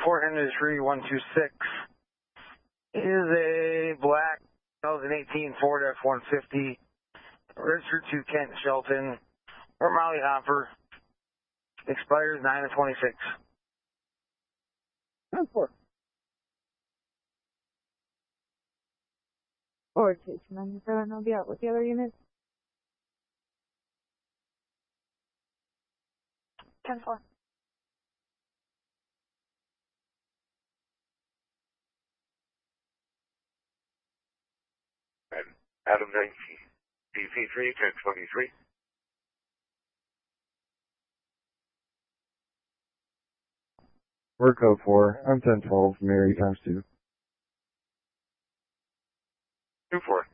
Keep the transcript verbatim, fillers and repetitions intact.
four industry one two six is a black twenty eighteen Ford F one fifty, registered to Kent Shelton or Molly Hopper, expires nine of twenty-six. ten four. Or two ninety-seven, I'll be out with the other unit. ten four. Adam nineteen, D C three, ten twenty-three. We're code four. I'm ten twelve, Mary times two. two four.